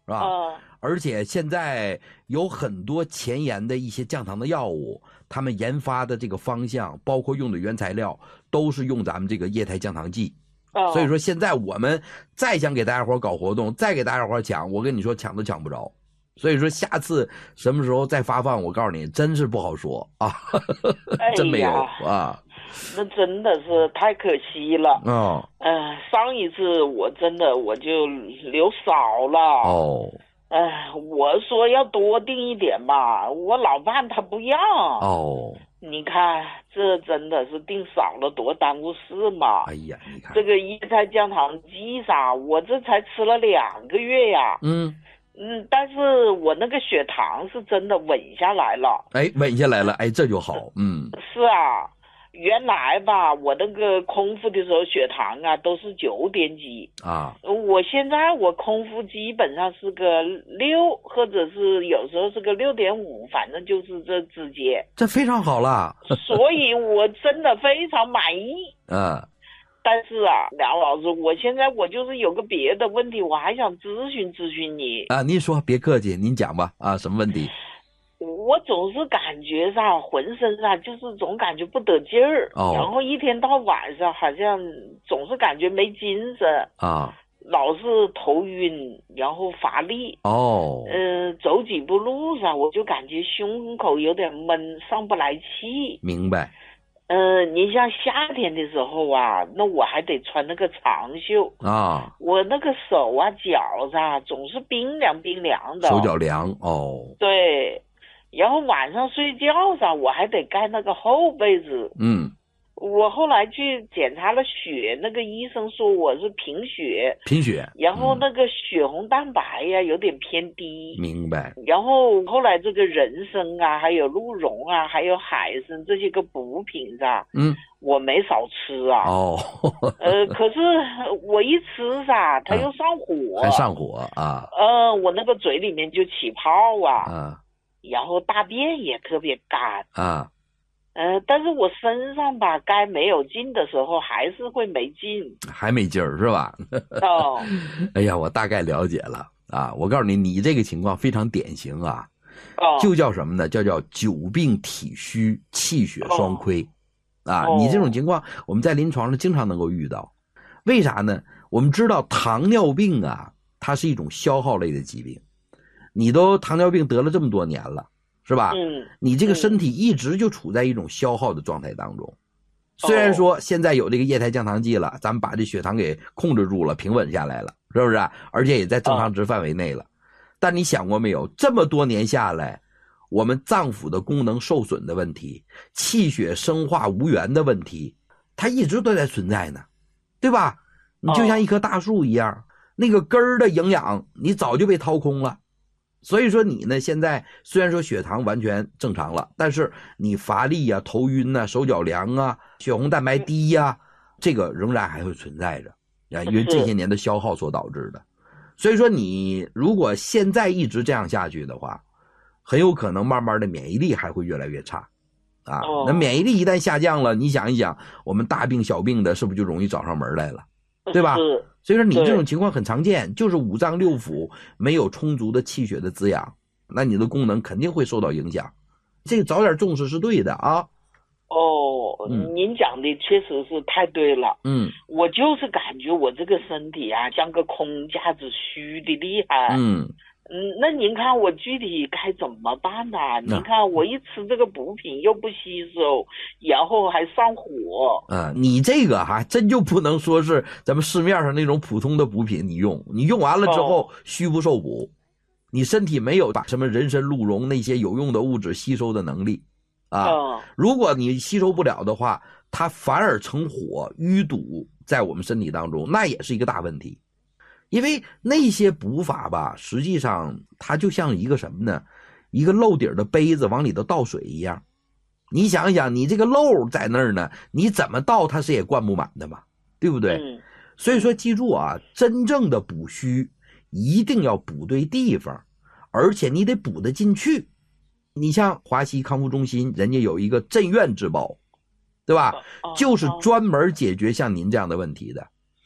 是吧？而且现在有很多前沿的一些降糖的药物，他们研发的这个方向，包括用的原材料，都是用咱们这个液态降糖剂。所以说现在我们再想给大家伙搞活动，再给大家伙抢，我跟你说抢都抢不着。所以说下次什么时候再发放，我告诉你真是不好说啊。真没有啊， 那真的是太可惜了。上一次我真的我就留少了。我说要多订一点吧，我老伴他不要。你看这真的是订少了多耽误事嘛。 哎呀，你看这个液态降糖剂啥，我这才吃了2个月呀。但是我那个血糖是真的稳下来了。 稳下来了，这就好。 是啊，原来吧，我那个空腹的时候血糖啊都是9点几啊，我现在我空腹基本上是个6，或者是有时候是个6.5，反正就是这之间。 这非常好了。 所以我真的非常满意。但是啊，梁老师，我现在我就是有个别的问题，我还想咨询你啊。您说，别客气，您讲吧。啊，什么问题？ 我总是感觉上浑身上就是总感觉不得劲儿，然后一天到晚上好像总是感觉没精神啊，老是头晕，然后乏力走几步路上我就感觉胸口有点闷，上不来气。 明白。 你像夏天的时候啊，那我还得穿那个长袖啊，我那个手啊脚啊总是冰凉的， 手脚凉。 对，然后晚上睡觉上我还得盖那个厚被子。我后来去检查了血，那个医生说我是贫血，然后那个血红蛋白呀有点偏低。 明白。 然后后来这个人参啊，还有鹿茸啊，还有海参这些个补品啊，我没少吃啊。可是我一吃啥，它又上火， 还上火啊。 我那个嘴里面就起泡啊，然后大便也特别干啊。但是我身上吧，该没有劲的时候还是会没劲， 还没劲儿是吧？哎呀，我大概了解了啊。我告诉你，你这个情况非常典型啊，就叫什么呢？叫久病体虚，气血双亏啊。你这种情况，我们在临床上经常能够遇到。为啥呢？我们知道糖尿病啊，它是一种消耗类的疾病，你都糖尿病得了这么多年了。是吧？你这个身体一直就处在一种消耗的状态当中。虽然说现在有这个液态降糖剂了，咱们把这血糖给控制住了，平稳下来了，是不是？而且也在正常值范围内了。但你想过没有，这么多年下来，我们脏腑的功能受损的问题，气血生化无源的问题，它一直都在存在呢，对吧？你就像一棵大树一样，那个根儿的营养你早就被掏空了。所以说你呢，现在虽然说血糖完全正常了，但是你乏力啊、头晕啊、手脚凉啊、血红蛋白低啊，这个仍然还会存在着啊，因为这些年的消耗所导致的。所以说你如果现在一直这样下去的话，很有可能慢慢的免疫力还会越来越差啊。那免疫力一旦下降了，你想一想，我们大病小病的是不是就容易找上门来了，对吧？所以说你这种情况很常见，就是五脏六腑没有充足的气血的滋养，那你的功能肯定会受到影响。这个早点重视是对的啊。 您讲的确实是太对了。我就是感觉我这个身体啊像个空架子，虚的厉害。那您看我具体该怎么办呢？您看我一吃这个补品又不吸收，然后还上火。 你这个还真就不能说是咱们市面上那种普通的补品，你用完了之后虚不受补，你身体没有把什么人参鹿茸那些有用的物质吸收的能力啊。如果你吸收不了的话，它反而成火淤堵在我们身体当中，那也是一个大问题。因为那些补法吧，实际上它就像一个什么呢？一个漏底的杯子往里头倒水一样。你想想，你这个漏在那儿呢，你怎么倒它是也灌不满的嘛，对不对？所以说记住啊，真正的补虚一定要补对地方，而且你得补得进去。你像华西康复中心，人家有一个镇院之宝，对吧？就是专门解决像您这样的问题的。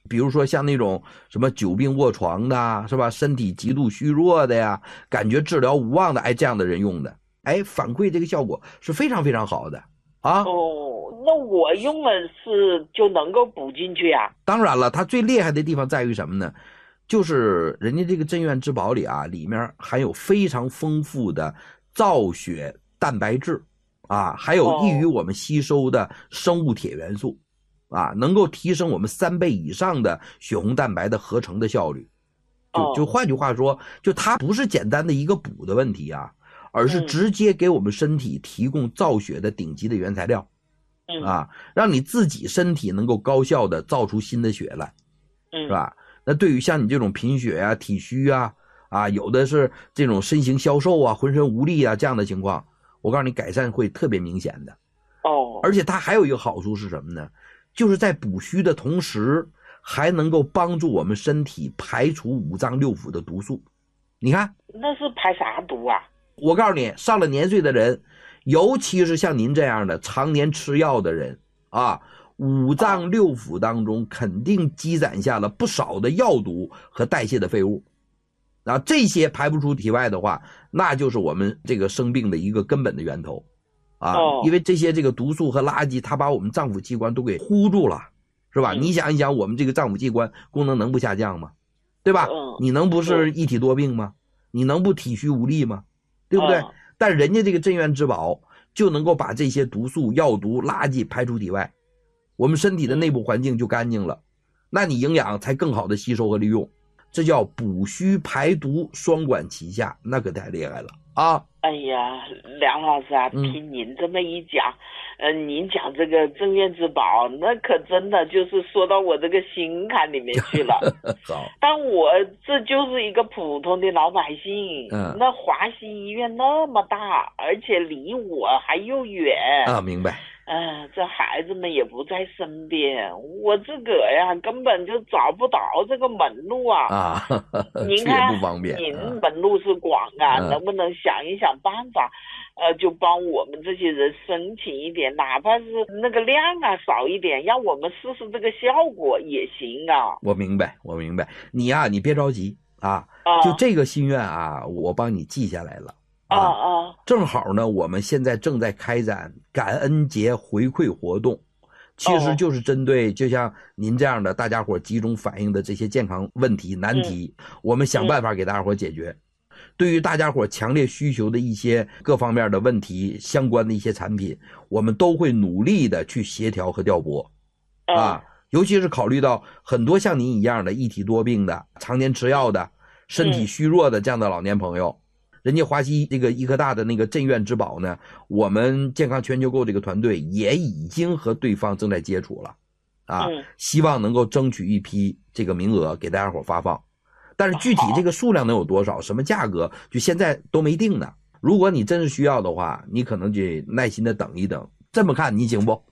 比如说像那种什么久病卧床的，是吧？身体极度虚弱的呀，感觉治疗无望的，这样的人用的，反馈这个效果是非常非常好的啊。 那我用了是就能够补进去啊？ 当然了，它最厉害的地方在于什么呢？就是人家这个镇院之宝里啊，里面含有非常丰富的造血蛋白质啊，还有易于我们吸收的生物铁元素啊，能够提升我们3倍以上的血红蛋白的合成的效率。就换句话说，就它不是简单的一个补的问题啊，而是直接给我们身体提供造血的顶级的原材料啊，让你自己身体能够高效的造出新的血来，是吧？那对于像你这种贫血啊、体虚啊，有的是这种身形消瘦啊、浑身无力啊这样的情况，我告诉你，改善会特别明显的。而且它还有一个好处是什么呢？就是在补虚的同时，还能够帮助我们身体排除五脏六腑的毒素。你看， 那是排啥毒啊？ 我告诉你，上了年岁的人，尤其是像您这样的常年吃药的人啊，五脏六腑当中肯定积攒下了不少的药毒和代谢的废物，这些排不出体外的话，那就是我们这个生病的一个根本的源头因为这些这个毒素和垃圾，它把我们脏腑器官都给糊住了，是吧？你想一想，我们这个脏腑器官功能能不下降吗？对吧？你能不是一体多病吗？你能不体虚无力吗？对不对？但人家这个镇院之宝就能够把这些毒素、药毒、垃圾排出体外，我们身体的内部环境就干净了，那你营养才更好的吸收和利用，这叫补虚排毒双管齐下，那可太厉害了啊！ 哎呀，梁老师啊，听您这么一讲，您讲这个镇院之宝，那可真的就是说到我这个心坎里面去了。 好， 但我这就是一个普通的老百姓，那华西医院那么大，而且离我还又远明白。 这孩子们也不在身边，我这个呀根本就找不到这个门路啊！您看， 不方便， 您门路是广能不能想一想办法，就帮我们这些人申请一点，哪怕是那个量少一点，让我们试试这个效果也行啊！ 我明白，你别着急就这个心愿我帮你记下来了。正好呢，我们现在正在开展感恩节回馈活动，其实就是针对就像您这样的大家伙集中反映的这些健康问题难题，我们想办法给大家伙解决。对于大家伙强烈需求的一些各方面的问题相关的一些产品，我们都会努力的去协调和调拨尤其是考虑到很多像您一样的一体多病的、常年吃药的、身体虚弱的这样的老年朋友，人家华西这个医科大的那个镇院之宝呢，我们健康全球购这个团队也已经和对方正在接触了希望能够争取一批这个名额给大家伙发放。但是具体这个数量能有多少，什么价格，就现在都没定呢。如果你真是需要的话，你可能就耐心的等一等。这么看你行不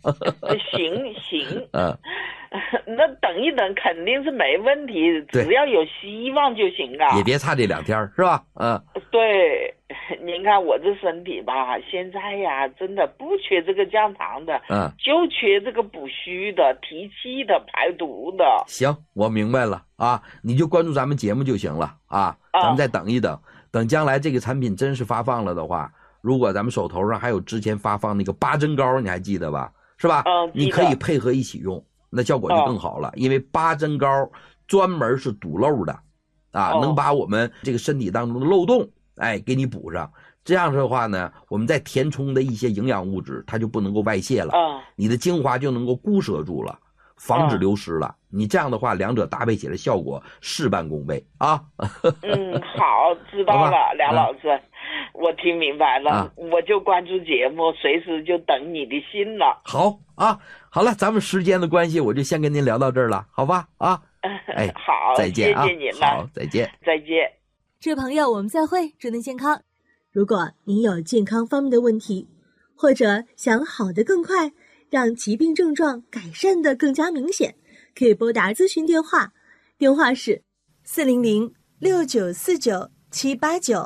行那等一等肯定是没问题，只要有希望就行也别差这2天是吧？ 对，您看我这身体吧，现在呀真的不缺这个降糖的，就缺这个补虚的、提气的、排毒的。 行，我明白了你就关注咱们节目就行了咱们再等一等，等将来这个产品真是发放了的话，如果咱们手头上还有之前发放那个8珍膏，你还记得吧？是吧？你可以配合一起用，那效果就更好了。因为8珍膏专门是堵漏的能把我们这个身体当中的漏洞给你补上。这样的话呢，我们在填充的一些营养物质它就不能够外泄了你的精华就能够固摄住了，防止流失了你这样的话，两者搭配起来效果事半功倍好，知道了，梁老师我听明白了我就关注节目，随时就等你的信了。 好好了，咱们时间的关系，我就先跟您聊到这儿了，好吧好， 再见谢谢您了， 好，再见。 这位朋友，我们再会，祝您健康。如果您有健康方面的问题，或者想好得更快，让疾病症状改善得更加明显，可以拨打咨询电话，电话是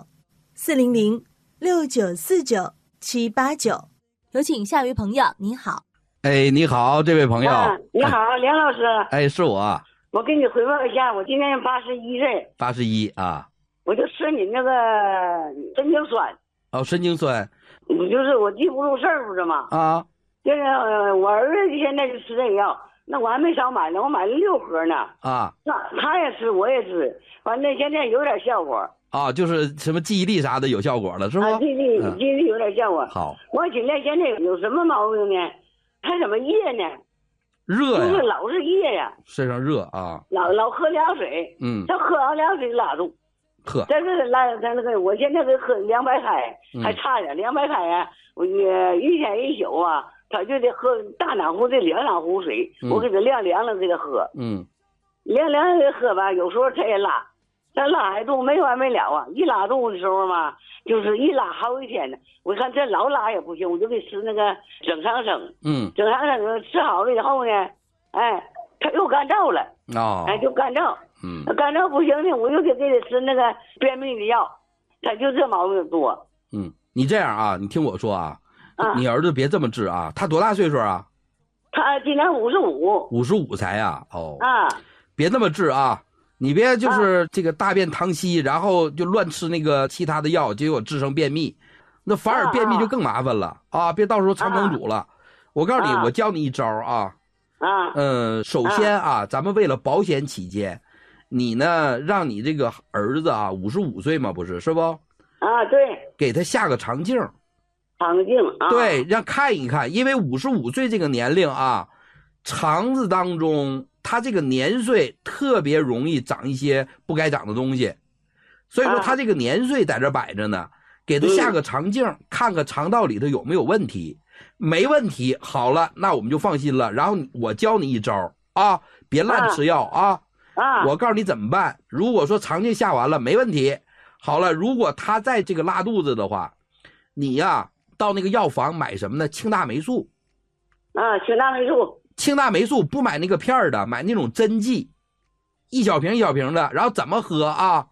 400-6949-789，400-6949-789。有请下一位朋友，您好。 哎，你好，这位朋友。 你好，梁老师。 哎，是我。 我给你汇报一下，我今年81岁。 81啊。 我就吃你那个神经酸。 哦，神经酸。 就是我记不住事儿，不是吗？ 啊。 就是我儿子现在就吃这个药，那我还没少买呢，我买了6盒呢。 啊。 那他也吃，我也吃，反正现在有点效果。 啊，就是什么记忆力啥的有效果了，是吧？ 记忆力有点效果。 好。 我现在有什么毛病呢？还怎么热呢？ 热呀。 就是老是热呀。 身上热啊。 老喝凉水。他喝完凉水拉肚。 喝。 但是咱那个，我现在给喝200开，还差点200开呀。我一天一宿啊，他就得喝大暖壶的2两壶水，我给他晾凉了给他喝。凉给他喝吧，有时候他也拉。他拉一肚没完没了啊！一拉肚的时候嘛，就是一拉好几天呢。我看这老拉也不行，我就给吃那个整肠生。整肠生吃好了以后呢，哎，他又干燥了。就干燥。干燥不行呢，我又给他吃那个便秘的药，他就这毛病多。 你这样啊，你听我说啊，你儿子别这么治啊。他多大岁数啊？ 他今年55。 55才呀？别那么治啊。你别就是这个大便溏稀，然后就乱吃那个其他的药，结果治成便秘，那反而便秘就更麻烦了啊！别到时候肠梗阻了。我告诉你，我教你一招啊。首先啊，咱们为了保险起见，你呢让你这个儿子啊，55岁嘛，不是是不？ 对。 给他下个肠镜。 肠镜啊。 对，让看一看，因为55岁这个年龄啊，肠子当中。他这个年岁特别容易长一些不该长的东西，所以说他这个年岁在这摆着呢，给他下个肠镜，看看肠道里头有没有问题，没问题，好了，那我们就放心了。然后我教你一招啊，别乱吃药啊。我告诉你怎么办。如果说肠镜下完了没问题，好了，如果他在这个拉肚子的话，你呀到那个药房买什么呢？青大霉素。 青大霉素。 青大霉素不买那个片的，买那种针剂，1小瓶1小瓶的。然后怎么喝啊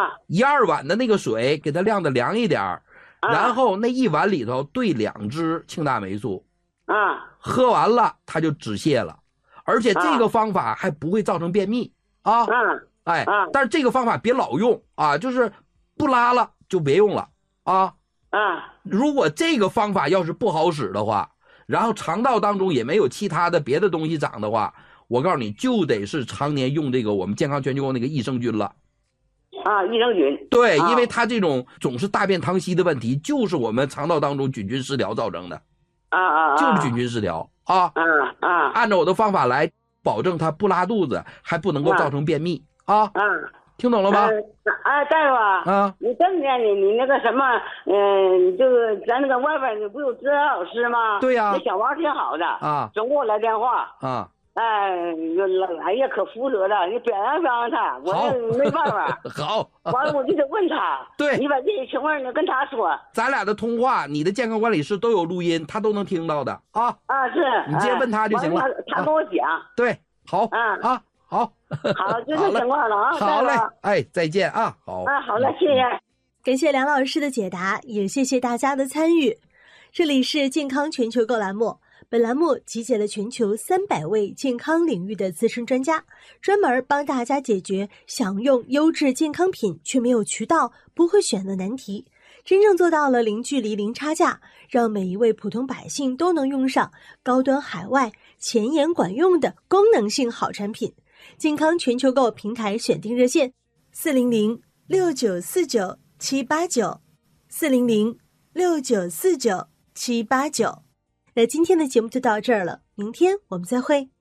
？1、2碗的那个水给它晾的凉一点，然后那1碗里头兑2支青大霉素。喝完了它就止泻了，而且这个方法还不会造成便秘啊。但是这个方法别老用啊，就是不拉了就别用了啊。如果这个方法要是不好使的话，然后肠道当中也没有其他的别的东西长的话，我告诉你就得是常年用这个我们健康全球购那个益生菌了。 益生菌。 对，因为它这种总是大便溏稀的问题，就是我们肠道当中菌群失调造成的。就是菌群失调啊。按照我的方法来，保证它不拉肚子，还不能够造成便秘啊。听懂了吗？ 大夫你正念你那个什么，就是咱那个外边你不有指导老师吗？ 对呀。 那小王挺好的总给我来电话哎呀，可负责了，你表扬他，我也没办法。 好。 完了我就得问他， 对， 你把这些情况你跟他说。 咱俩的通话，你的健康管理师都有录音，他都能听到的啊。 是。 你直接问他就行了。 他跟我讲。 对，好。好， 就这情况了啊。 好嘞，哎，再见啊。好。 好了，谢谢。 感谢梁老师的解答，也谢谢大家的参与。这里是健康全球购栏目，本栏目集结了全球300位健康领域的资深专家，专门帮大家解决想用优质健康品却没有渠道、不会选的难题，真正做到了零距离、零差价，让每一位普通百姓都能用上高端海外、前沿管用的功能性好产品。健康全球购平台选定热线400-6949-789，400-6949-789。那今天的节目就到这儿了，明天我们再会。